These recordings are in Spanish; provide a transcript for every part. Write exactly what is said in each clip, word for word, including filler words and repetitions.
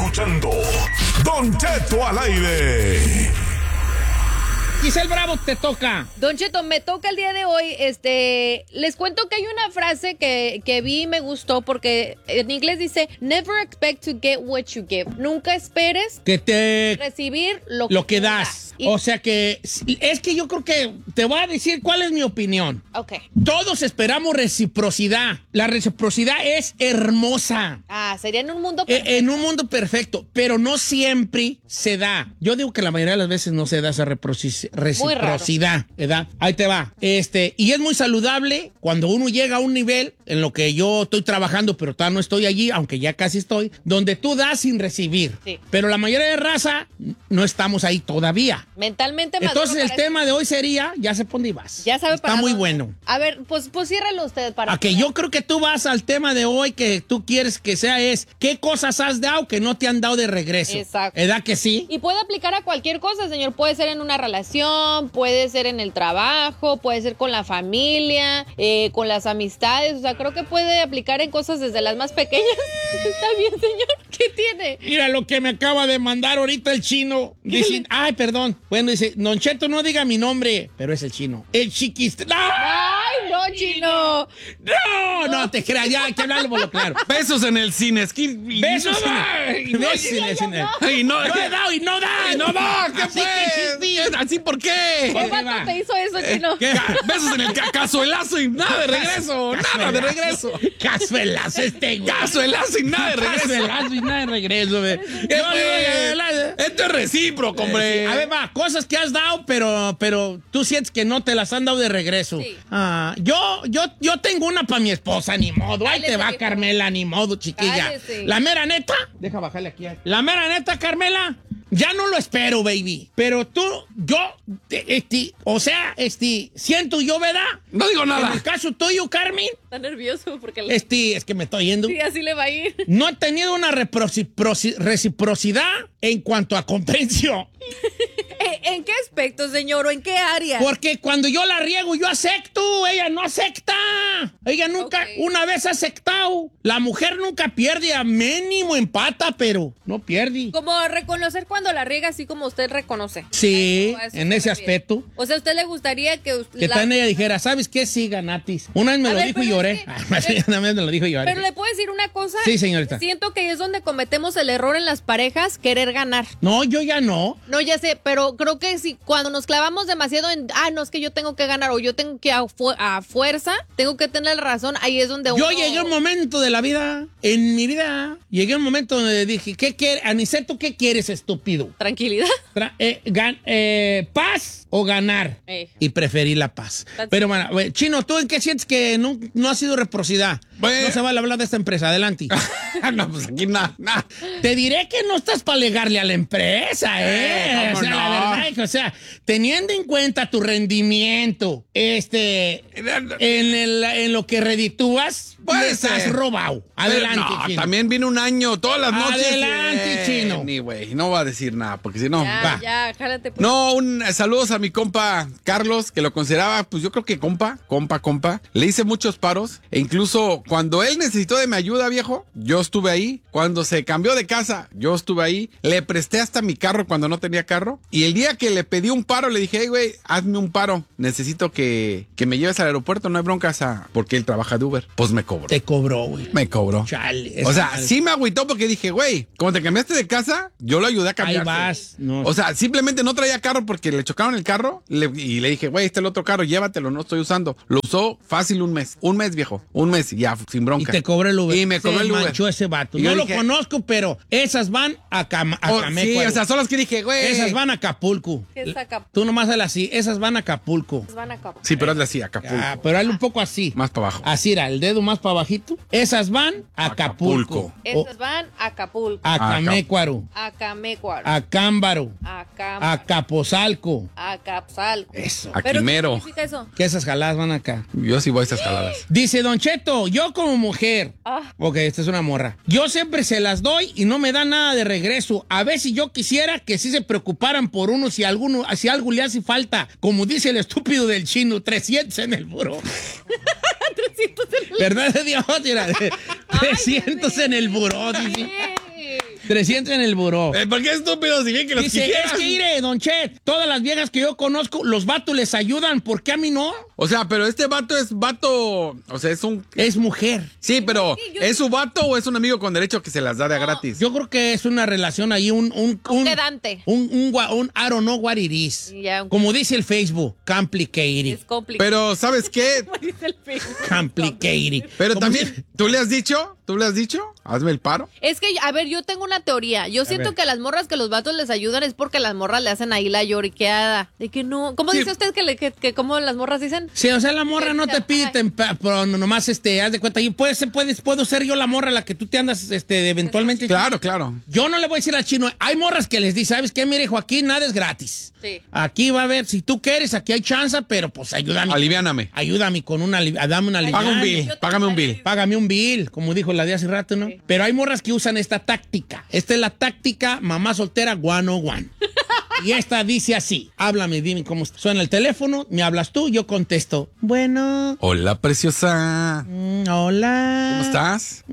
escuchando Don Cheto al aire. Giselle Bravo, te toca. Don Cheto, me toca el día de hoy. Este, les cuento que hay una frase que, que vi y me gustó porque en inglés dice, never expect to get what you give. Nunca esperes que te recibir lo, lo que, que das. das. Y, o sea que, es que yo creo que te voy a decir cuál es mi opinión. Ok. Todos esperamos reciprocidad. La reciprocidad es hermosa. Ah, sería en un mundo perfecto. En, en un mundo perfecto, pero no siempre se da. Yo digo que la mayoría de las veces no se da esa reciprocidad. Reciprocidad, ¿verdad? Ahí te va. Este, y es muy saludable cuando uno llega a un nivel en lo que yo estoy trabajando, pero todavía no estoy allí, aunque ya casi estoy, donde tú das sin recibir. Sí. Pero la mayoría de raza no estamos ahí todavía. Mentalmente Entonces el parece... tema de hoy sería, ya sé por dónde vas. Ya sabe. Está muy dónde. bueno. A ver, pues, pues ciérralo usted para... A que yo creo que tú vas al tema de hoy que tú quieres que sea es, ¿qué cosas has dado que no te han dado de regreso? Exacto. ¿Verdad que sí? Y puede aplicar a cualquier cosa, señor. Puede ser en una relación, puede ser en el trabajo, puede ser con la familia, eh, con las amistades. O sea, creo que puede aplicar en cosas desde las más pequeñas. Está bien, señor. ¿Qué tiene? Mira lo que me acaba de mandar ahorita el chino. Dice, ay, perdón. Bueno, dice, Don Cheto, no diga mi nombre, pero es el chino. El chiquist... ¡No! ¡Ay, no, chino! No, no te creas, ya hay que hablarlo por lo claro. Besos en el cine. Es que, Besos no en el Besos en el cine. Y no, no he dado y no da. Y no da. ¿Qué Así fue? que ¿Así por qué? ¿Qué vato te hizo eso, chino? ¿Qué? Besos en el ca cazuelazo y nada de regreso. Nada de regreso. Cazuelazo este güey. Cazuelazo y nada de regreso. Cazuelazo y nada de regreso, güey. Esto es recíproco, hombre. A ver, va, cosas que has dado, pero, pero tú sientes que no te las han dado de regreso. Sí. Ah, yo, yo, yo tengo una para mi esposa, ni modo. Ahí te va, Cállese, Carmela, ni modo, chiquilla. Cállese. La mera neta. Deja bajarle aquí. La mera neta, Carmela. Ya no lo espero, baby. Pero tú, yo, este, o sea, este, siento yo, ¿verdad? No digo nada. En el caso tuyo, Carmen. Está nervioso porque... Le... Este, es que me estoy yendo. Sí, así le va a ir. No he tenido una reciprocidad en cuanto a comprensión. ¿En qué aspecto, señor? ¿O en qué área? Porque cuando yo la riego, yo acepto. Ella no acepta. Ella nunca, Okay. una vez ha aceptado. La mujer nunca pierde, a mínimo empata, pero no pierde. Como reconocer cuando la riega, así como usted reconoce. Sí, Eso, eso en se ese refiere. aspecto. O sea, ¿a usted le gustaría que usted... Que la... tan ella dijera, ¿sabes qué? Sí, ganatis. Una vez me A lo ver, dijo y pero lloré. es que- Una vez me lo dijo y lloré. Pero le puedo decir una cosa. Sí, señorita. Siento que es donde cometemos el error en las parejas, querer ganar. No, yo ya no. No, ya sé, pero creo que si cuando nos clavamos demasiado en, ah, no, es que yo tengo que ganar o yo tengo que a, fu a fuerza, tengo que tener razón, ahí es donde uno... Yo llegué a un momento de la vida, en mi vida, llegué a un momento donde dije, ¿qué quieres? Aniceto, ¿qué quieres, estúpido? Tranquilidad. Tra eh, gan eh, ¿Paz o ganar? Eh. Y preferí la paz. That's Pero bueno, güey, Chino, ¿tú en qué sientes que no, no ha sido reciprocidad? Bueno. No se vale hablar de esta empresa, adelante. No, pues aquí nada. Nah. Te diré que no estás para legarle a la empresa, ¿eh? Eh, o ¿cómo sea, no? la verdad es que, o sea, teniendo en cuenta tu rendimiento, este, en, el, en lo que reditúas, Puede les has ser. robado. Adelante, No, Chino. también viene un año, todas las noches. Adelante, Eh, Chino. Ni, güey, no va a decir nada, porque si no, Ya, va. ya, jálate. Pues. No, un eh, saludos a mi compa Carlos, que lo consideraba, pues yo creo que compa, compa, compa. Le hice muchos paros e incluso cuando él necesitó de mi ayuda, viejo, yo estuve ahí. Cuando se cambió de casa, yo estuve ahí. Le presté hasta mi carro cuando no tenía carro. Y el día que le pedí un paro, le dije, hey, güey, hazme un paro. Necesito que, que me lleves al aeropuerto, no hay broncas, a... porque él trabaja de Uber. Pues me cobró. Te cobró, güey. Me cobró. Chale. O sea, mal. sí me agüitó porque dije, güey, como te cambiaste de casa, yo lo ayudé a Ahí cambiarse. vas. No. O sea, simplemente no traía carro porque le chocaron el carro le- y le dije, güey, este es el otro carro, llévatelo, no estoy usando. Lo usó fácil un mes. Un mes, viejo. Un mes y ya, sin y bronca. te cobró el Uber. Y me cobró Se el Uber. manchó ese vato. Y No yo lo dije- conozco, pero esas van a, Cam a Oh, Camecuaro. sí, o sea, son las que dije, güey. Esas van a Acapulco. ¿Qué es Acapulco? Tú nomás hazle así. Esas van a Acapulco. Van a Acapulco. Sí, pero hazle así, Acapulco. Ah, pero hazle un poco así. Más para abajo. Así era, el dedo más para bajito. Esas van a Acapulco. Acapulco. Estas van a Acapulco. A Camécuaro. A Camécuaro. A Cámbaro. A Cam... A Capozalco. A Capzalco. Eso. A ¿Pero Quimero. qué significa eso? Que esas jaladas van acá. Yo sí voy a esas jaladas. Dice Don Cheto, yo como mujer. Ah. Ok, esta es una morra. Yo siempre se las doy y no me da nada de regreso. A ver si yo quisiera que sí se preocuparan por uno si alguno, si algo le hace falta. Como dice el estúpido del chino, trescientos en el buró. trescientos en el... ¿Verdad de Dios? Mira, trescientos Dios en el mío. buró, dice. Sí. trescientos en el buró. Eh, ¿Por qué estúpido? Si bien que los Dice, quisieran. es que mire, Don Chet, todas las viejas que yo conozco, los vatos les ayudan, ¿por qué a mí no? O sea, pero este vato es vato, o sea, es un... Es mujer. Sí, pero Sí, yo- ¿es su vato o es un amigo con derecho que se las da de a gratis? Yo creo que es una relación ahí, un... Un, un, Quedante. un, un, gua- un I don't know what it is. Ya. Como dice el Facebook, complicated. Es complicado. Pero, ¿sabes qué? Dice el Facebook. Complicated. Pero Como también, si- ¿tú le has dicho? ¿Tú le has dicho? Hazme el paro. Es que, a ver, yo tengo una teoría. Yo siento ver. que las morras que los vatos les ayudan es porque las morras le hacen ahí la lloriqueada. De que no. ¿Cómo Sí. dice usted que, le, que, que cómo las morras dicen? Sí, o sea, la morra no te pide, tempa- pero nomás, este, haz de cuenta, y puede ser, puedes, puedo ser yo la morra a la que tú te andas, este, eventualmente. Claro, claro. Yo no le voy a decir al chino, hay morras que les dice, ¿sabes qué? Mire, Joaquín, nada es gratis. Sí. Aquí va a haber, si tú quieres, aquí hay chance, pero pues ayúdame. Aliviáname. Ayúdame con una, ali- dame una Paga un aliviana. bill, yo págame un también. bill. Págame un bill, como dijo la de hace rato, ¿no? Pero hay morras que usan esta táctica. Esta es la táctica mamá soltera one oh one. Y esta dice así, háblame, dime cómo está. Suena el teléfono, me hablas tú, yo contesto. Bueno, Hola, preciosa. mm, hola. ¿Cómo estás?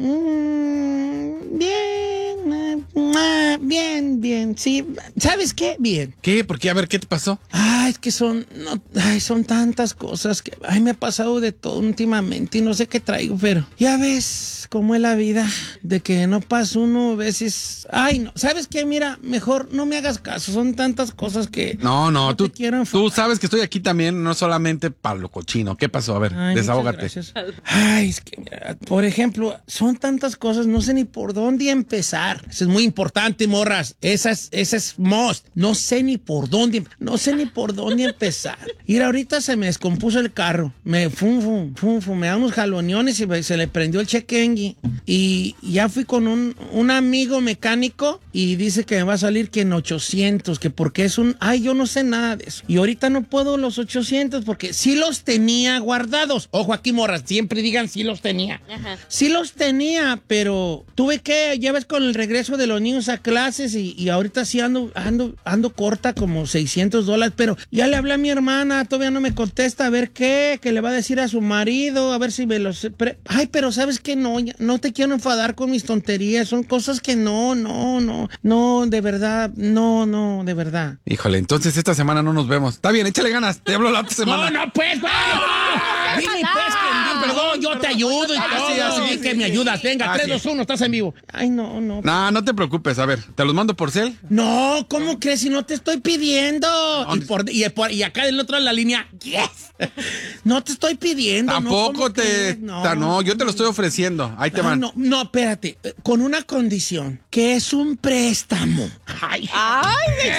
Mm, bien, eh, ah, bien, bien, sí. ¿Sabes qué? Bien. ¿Qué? ¿Por qué? A ver, ¿qué te pasó? Ay, es que son, no, ay, son tantas cosas que, ay, me ha pasado de todo últimamente y no sé qué traigo, pero ya ves cómo es la vida, de que no pasa uno a veces, ay, no, ¿sabes qué? Mira, mejor no me hagas caso, son tantas cosas que No, no, te tú, quiero enfadar. tú sabes que estoy aquí también, no solamente para lo cochino. ¿Qué pasó? A ver, Ay, desahógate. muchas gracias. Ay, es que, mira, por ejemplo, son tantas cosas, no sé ni por dónde empezar. Eso es muy importante, morras. Esa es, esa es must. No sé ni por dónde, no sé ni por dónde empezar. Y ahorita se me descompuso el carro. Me fum, fum, fum, fum, me da unos jaloneones y me- se le prendió el chequengui. Y ya fui con un, un amigo mecánico y dice que me va a salir que en ochocientos, que porque es un, ay, yo no sé nada de eso. Y ahorita no puedo los ochocientos porque sí los tenía guardados. Ojo aquí, morras, siempre digan sí los tenía. Ajá. Sí los tenía, pero tuve que, ya ves, con el regreso de los niños a clases y, y ahorita sí ando, ando, ando corta como seiscientos dólares, pero ya le hablé a mi hermana, todavía no me contesta, a ver qué, que le va a decir a su marido, a ver si me los... pre- Ay, pero ¿sabes qué? No, ya- no te quiero enfadar con mis tonterías, son cosas que no, no, no, no, de verdad, no, no, de verdad. Híjole, entonces esta semana no nos vemos. Está bien, échale ganas. Te hablo la otra semana. No, no, pues, güey. Dime, pues, que perdón, yo te ayudo y todo. sí, así, Di sí, que sí. me ayudas. Venga, Ah, tres, sí. dos, uno, estás en vivo. Ay, no, no. No, no te preocupes. A ver, ¿te los mando por cel? No, ¿cómo crees? Si no te estoy pidiendo. Y, por, y, por- y acá del otro lado de la línea, yes. No te estoy pidiendo. no, Tampoco ¿cómo te... crees? ta- No, yo te lo estoy ofreciendo. Ahí te Ah, van. no, no, espérate. eh, Con una condición, que es un préstamo. Ay, ¡Ay,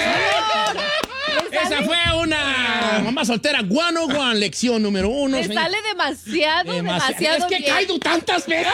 esa fue una mamá soltera one oh one, lección número uno. me señor. sale demasiado, Demasiado. demasiado Es que bien. caigo tantas veces.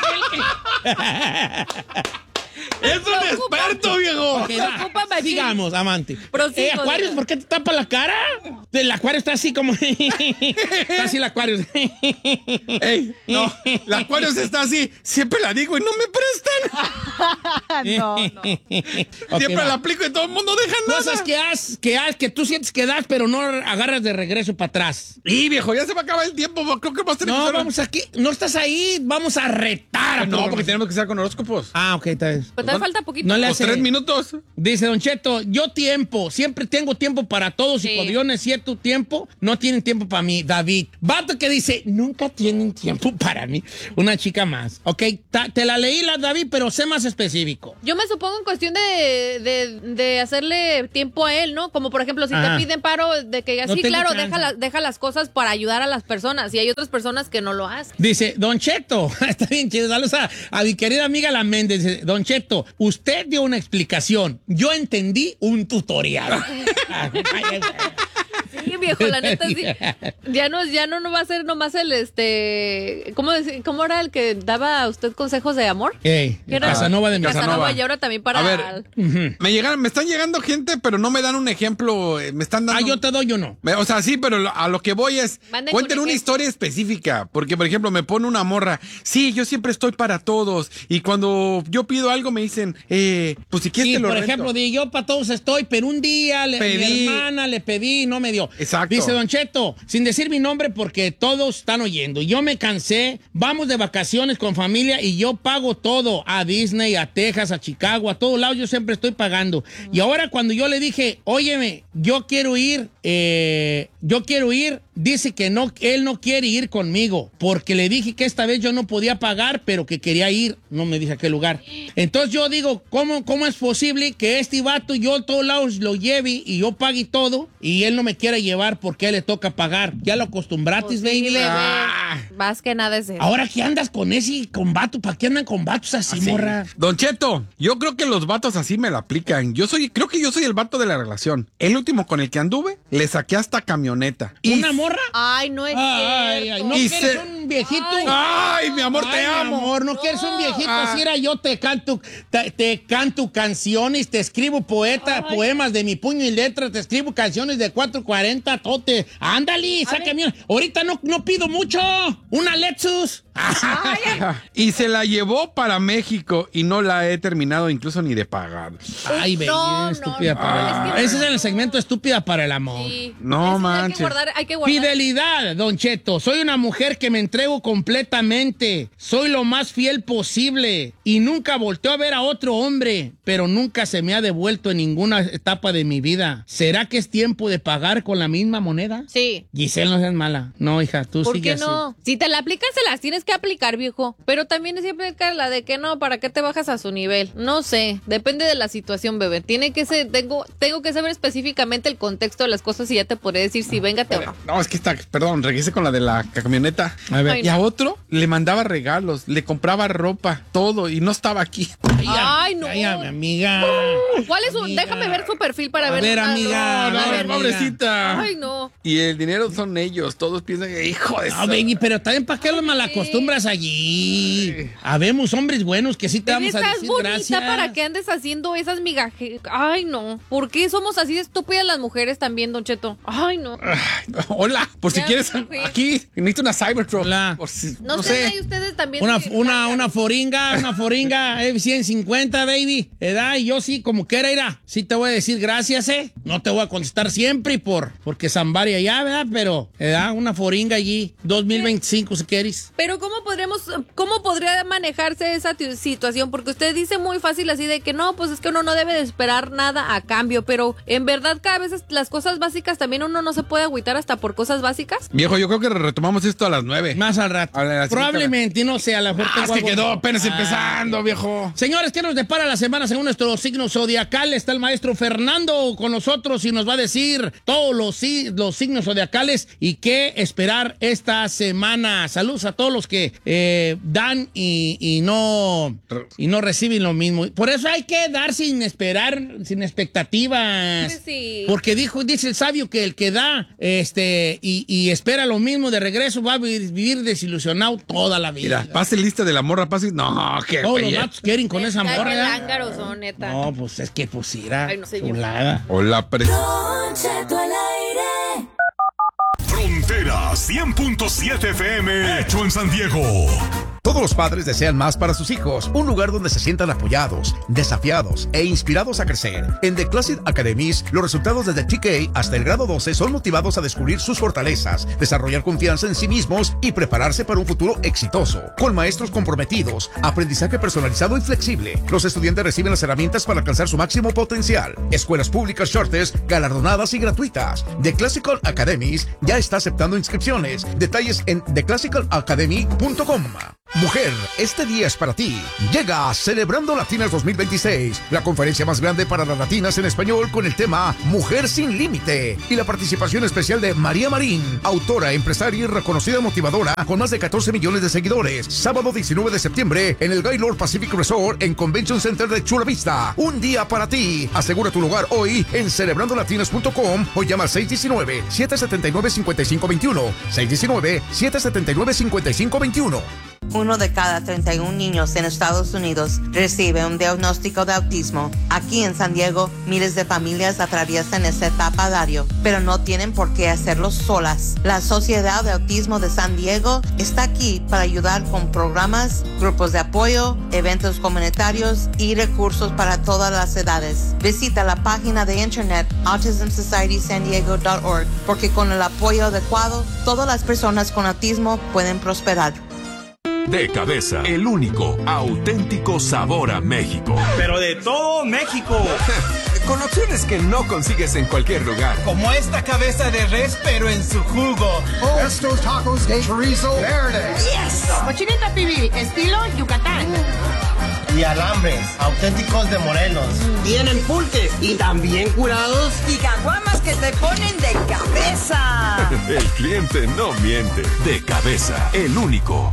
¡Es un experto, viejo! Ok, va. Preocupa, machín. Sigamos, amante. Prosigo, Eh, Acuarios, diga. ¿por qué te tapa la cara? El acuario está así como... está así el acuario. ¡Ey! No, la Aquarius está así. Siempre la digo y no me prestan. no, no. Ok, Siempre va. la aplico y todo el mundo deja nada. Cosas que has, que has, que tú sientes que das, pero no agarras de regreso para atrás. Y viejo, ya se va a acabar el tiempo. Creo que vas a tener que No, hacer- vamos aquí. No estás ahí, vamos a retar. a No, programa. porque tenemos que estar con horóscopos. Ah, ok, está bien. Pues te falta poquito. No le Los hace- tres minutos. Dice Don Cheto, yo tiempo, siempre tengo tiempo para todos Sí. y cuando yo necesito tiempo, no tienen tiempo para mí. David. Vato que dice, nunca tienen tiempo para mí. Una chica más. Ok, ta- te la leí la David, pero sé más específico. Yo me supongo en cuestión de, de, de hacerle tiempo a él, ¿no? Como por ejemplo, si Ajá. te piden paro, de que No así, tengo claro, chance. deja, la- deja las cosas para ayudar a las personas. Y hay otras personas que no lo hacen. Dice, Don Cheto, está bien chido, saludos a, a mi querida amiga La Méndez. Dice, Don Cheto, usted dio una explicación, yo entendí un tutorial. Sí, viejo, la neta sí. Ya no, ya no, no va a ser nomás el este. ¿Cómo, decir- cómo era el que daba a usted consejos de amor? Ey, ¿Qué era? Casanova de mi Casanova, Casanova. y ahora también para. A ver, me llegan, me están llegando gente, pero no me dan un ejemplo. eh, Me están dando. Ah, yo te doy uno. Me- O sea, sí, pero lo- a lo que voy es, Manden cuenten con una ejemplo. historia específica, porque por ejemplo me pone una morra, sí, yo siempre estoy para todos, y cuando yo pido algo me dicen, eh, pues si quieres Sí, te lo por rento. ejemplo, di, yo para todos estoy, pero un día le, Pedí. mi hermana le pedí y no me dio. Exacto. Dice Don Cheto, sin decir mi nombre porque todos están oyendo. Yo me cansé, vamos de vacaciones con familia y yo pago todo. A Disney, a Texas, a Chicago, a todos lados yo siempre estoy pagando. Y ahora cuando yo le dije, óyeme, yo quiero ir, eh, yo quiero ir, dice que no, él no quiere ir conmigo porque le dije que esta vez yo no podía pagar, pero que quería ir. No me dice a qué lugar. Entonces yo digo, ¿cómo, cómo es posible que este vato yo a todos lados lo lleve y yo pague todo y él no me quiera llevar porque a él le toca pagar? Ya lo acostumbratis, Pues sí, baby. bebé. Ah. Más que nada es eso. Ahora que andas con ese con vato, ¿para qué andan con vatos así, Así. morra? Don Cheto, yo creo que los vatos así me la aplican. Yo soy, creo que yo soy el vato de la relación. El último con el que anduve, le saqué hasta camioneta. Y ¿Una morra? Ay, no es Ay, cierto. ay, ¿no Y quieres se- un viejito? Ay. ¡Ay, mi amor, te Ay, mi amo! amor, no, No. quieres un viejito, Ah. así era yo, te canto, te, te canto canciones, te escribo poeta, Ay. poemas de mi puño y letra, te escribo canciones de cuatro cuarenta, tote. Ándale, sácame. Ahorita no, no pido mucho. Una Lexus. Y se la llevó para México y no la he terminado incluso ni de pagar. Ay, baby, No, estúpida no, para no, el es amor. que- Ese es el segmento estúpida para el amor. Sí. No Eso Hay manches. que guardar, hay que guardar. Fidelidad, Don Cheto. Soy una mujer que me entrego completamente. Soy lo más fiel posible. Y nunca volteo a ver a otro hombre. Pero nunca se me ha devuelto en ninguna etapa de mi vida. ¿Será que es tiempo de pagar con la misma moneda? Sí. Giselle, no seas mala. No, hija, tú ¿Por sigue qué así. no? Si te la aplicas, se las tienes que aplicar, viejo. Pero también siempre aplica la de que no, ¿para qué te bajas a su nivel? No sé, depende de la situación, bebé. Tiene que ser, tengo, tengo que saber específicamente el contexto de las cosas y ya te podré decir si véngate o no. No, es que está, perdón, regrese con la de la camioneta. A ver. Ay, Y a otro le mandaba regalos, le compraba ropa, todo, y no estaba aquí. Ay, Ay, no. Ay, mi amiga. ¿Cuál es su? Amiga. Déjame ver su perfil para A ver. ver, Ah, amiga, no, a a ver, ver, amiga. pobrecita. Ay, no. Y el dinero son ellos, todos piensan que, hijo de No, su- baby, pero también ¿para qué los malacostumbras allí? Habemos hombres buenos que sí te Bebé, vamos a estás decir bonita gracias. para que andes haciendo esas migajes. Ay, no. ¿Por qué somos así de estúpidas las mujeres también, Don Cheto? Ay, no. Ay, hola, por si Ya quieres, me fui. aquí necesito una Cybertruck. Hola. Por si- No, no sean sé. ahí ustedes también. Una, de- una, una foringa, una foringa, eh, ciento cincuenta, baby. ¿Edad? Y yo sí, como quiera, irá. Sí te voy a decir gracias, ¿eh? No te voy a contestar siempre por, porque Zambaria ya, ¿verdad? Pero, ¿edad? Una foringa allí, dos mil veinticinco, si quieres. Pero ¿cómo podremos, cómo podría manejarse esa tu- situación? Porque usted dice muy fácil así de que no, pues es que uno no debe de esperar nada a cambio, pero en verdad cada vez las cosas básicas también uno no se puede agüitar hasta por cosas básicas. Viejo, yo creo que retomamos esto a las nueve. Más al rato. A la- la Probablemente, no sé, a lo mejor Ah, tengo es que algo- quedó apenas Ah. empezando, viejo. Señores, ¿qué nos depara la semana según nuestro signo zodiacal? Está el maestro Fernando con nosotros y nos va a decir todos los, si- los signos zodiacales y qué esperar esta semana. Saludos a todos los que eh, dan y, y no, y no reciben lo mismo. Por eso hay que dar sin esperar, sin expectativas. Sí. Porque dijo, dice el sabio que el que da este, y, y espera lo mismo de regreso va a vivir, vivir desilusionado toda la vida. Mira, pase lista de la morra, pase. No, qué Todos los bella. vatos quieren con esa Ay, morra. qué ¿verdad? lángaros son, neta. No, pues es que pusiera Ay, no sé yo. chulada. Hola, pre. Don Cheto al aire. Frontera cien punto siete F M, hecho en San Diego. Todos los padres desean más para sus hijos, un lugar donde se sientan apoyados, desafiados e inspirados a crecer. En The Classic Academies, los resultados desde T K hasta el grado doce son motivados a descubrir sus fortalezas, desarrollar confianza en sí mismos y prepararse para un futuro exitoso. Con maestros comprometidos, aprendizaje personalizado y flexible, los estudiantes reciben las herramientas para alcanzar su máximo potencial. Escuelas públicas Charters, galardonadas y gratuitas. The Classical Academies ya está aceptando inscripciones. Detalles en the classical academy punto com. Mujer, este día es para ti. Llega Celebrando Latinas dos mil veintiséis, la conferencia más grande para las latinas en español con el tema Mujer sin Límite y la participación especial de María Marín, autora, empresaria y reconocida motivadora con más de catorce millones de seguidores. Sábado diecinueve de septiembre en el Gaylord Pacific Resort en Convention Center de Chula Vista. Un día para ti. Asegura tu lugar hoy en celebrando latinas punto com o llama al seis uno nueve, siete siete nueve, cinco cinco dos uno. seis uno nueve, siete siete nueve, cinco cinco dos uno. Uno de cada treinta y un niños en Estados Unidos recibe un diagnóstico de autismo. Aquí en San Diego, miles de familias atraviesan esta etapa diario, pero no tienen por qué hacerlo solas. La Sociedad de Autismo de San Diego está aquí para ayudar con programas, grupos de apoyo, eventos comunitarios y recursos para todas las edades. Visita la página de internet autism society san diego punto org porque con el apoyo adecuado, todas las personas con autismo pueden prosperar. De Cabeza, el único auténtico sabor a México. Pero de todo México. Con opciones que no consigues en cualquier lugar. Como esta cabeza de res, pero en su jugo. Oh, estos tacos de chorizo verde. Yes. Cochinita pibil, estilo Yucatán. Y alambres, auténticos de Morelos. Tienen pulques y también curados. Y caguamas que te ponen de cabeza. El cliente no miente. De Cabeza, el único.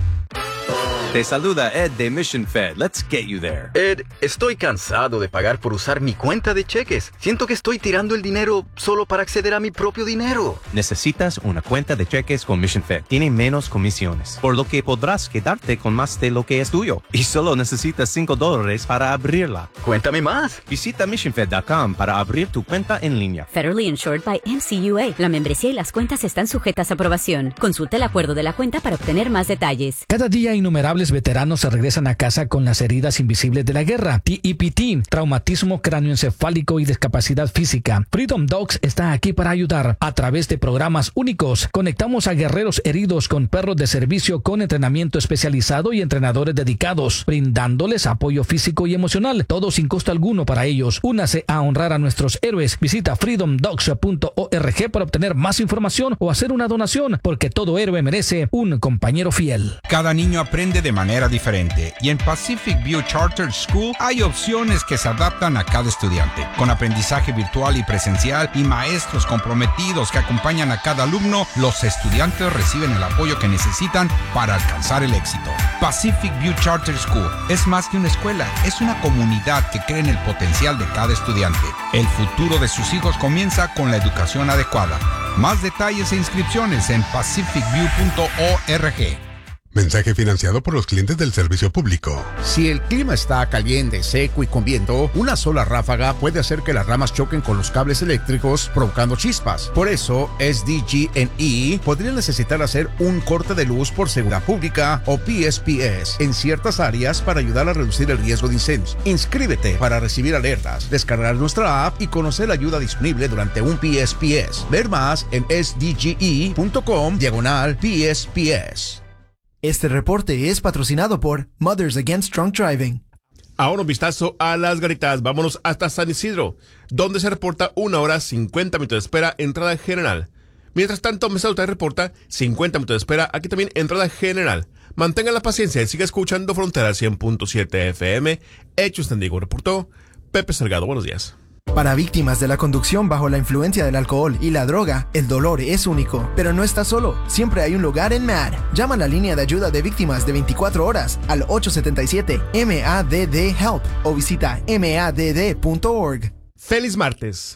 Te saluda Ed de Mission Fed. Let's get you there. Ed, estoy cansado de pagar por usar mi cuenta de cheques. Siento que estoy tirando el dinero solo para acceder a mi propio dinero. Necesitas una cuenta de cheques con Mission Fed. Tiene menos comisiones, por lo que podrás quedarte con más de lo que es tuyo. Y solo necesitas cinco dólares para abrirla. Cuéntame más. Visita mission fed punto com para abrir tu cuenta en línea. Federally insured by M C U A. La membresía y las cuentas están sujetas a aprobación. Consulta el acuerdo de la cuenta para obtener más detalles. Cada día innumerables veteranos se regresan a casa con las heridas invisibles de la guerra, T E P T, traumatismo cráneoencefálico y discapacidad física. Freedom Dogs está aquí para ayudar. A través de programas únicos, conectamos a guerreros heridos con perros de servicio con entrenamiento especializado y entrenadores dedicados, brindándoles apoyo físico y emocional, todo sin costo alguno para ellos. Únase a honrar a nuestros héroes. Visita freedom dogs punto org para obtener más información o hacer una donación, porque todo héroe merece un compañero fiel. Cada niño aprende de manera diferente y en Pacific View Charter School hay opciones que se adaptan a cada estudiante. Con aprendizaje virtual y presencial y maestros comprometidos que acompañan a cada alumno, los estudiantes reciben el apoyo que necesitan para alcanzar el éxito. Pacific View Charter School es más que una escuela, es una comunidad que cree en el potencial de cada estudiante. El futuro de sus hijos comienza con la educación adecuada. Más detalles e inscripciones en pacific view punto org. Mensaje financiado por los clientes del servicio público. Si el clima está caliente, seco y con viento, una sola ráfaga puede hacer que las ramas choquen con los cables eléctricos, provocando chispas. Por eso, S D G and E podría necesitar hacer un corte de luz por seguridad pública o P S P S en ciertas áreas para ayudar a reducir el riesgo de incendios. Inscríbete para recibir alertas, descargar nuestra app y conocer la ayuda disponible durante un P S P S. Ver más en S D G E punto com diagonal P S P S. Este reporte es patrocinado por Mothers Against Drunk Driving. Ahora un vistazo a las garitas. Vámonos hasta San Isidro, donde se reporta una hora cincuenta minutos de espera, entrada general. Mientras tanto, Mesa te reporta cincuenta minutos de espera, aquí también entrada general. Mantenga la paciencia y siga escuchando Frontera cien punto siete F M. Hechos San Diego reportó Pepe Salgado. Buenos días. Para víctimas de la conducción bajo la influencia del alcohol y la droga, el dolor es único. Pero no estás solo, siempre hay un lugar en M A D. Llama a la línea de ayuda de víctimas de veinticuatro horas al ocho siete siete M A D D HELP o visita m a d d punto org. Feliz martes.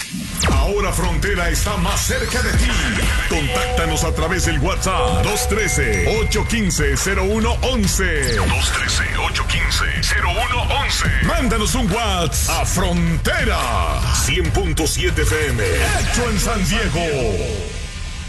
Ahora Frontera está más cerca de ti. Contáctanos a través del WhatsApp dos uno tres, ocho uno cinco, cero uno uno uno. dos uno tres, ocho uno cinco, cero uno uno uno. Mándanos un WhatsApp a Frontera cien punto siete F M. Hecho en San Diego.